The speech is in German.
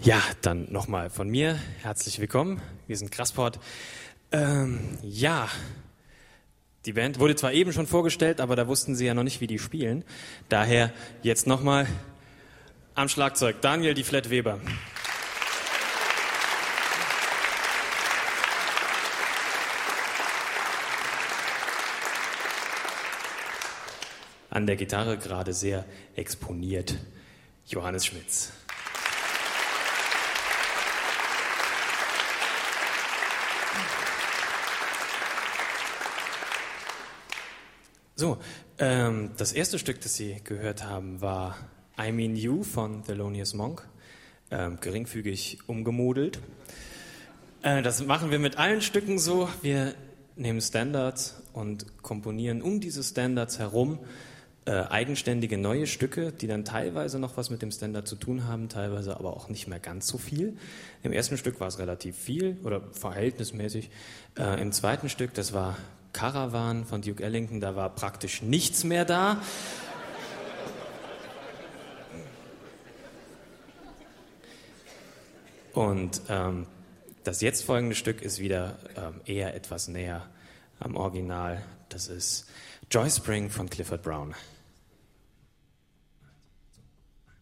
Ja, dann nochmal von mir. Herzlich willkommen. Wir sind Grassport. Ja, die Band wurde zwar eben schon vorgestellt, aber da wussten sie ja noch nicht, wie die spielen. Daher jetzt nochmal am Schlagzeug Daniel die Flat Weber. An der Gitarre gerade sehr exponiert Johannes Schmitz. So, das erste Stück, das Sie gehört haben, war I Mean You von Thelonious Monk, geringfügig umgemodelt. Das machen wir mit allen Stücken so. Wir nehmen Standards und komponieren um diese Standards herum eigenständige neue Stücke, die dann teilweise noch was mit dem Standard zu tun haben, teilweise aber auch nicht mehr ganz so viel. Im ersten Stück war es relativ viel oder verhältnismäßig. Im zweiten Stück, das war Caravan von Duke Ellington, da war praktisch nichts mehr da. Und das jetzt folgende Stück ist wieder eher etwas näher am Original. Das ist Joy Spring von Clifford Brown.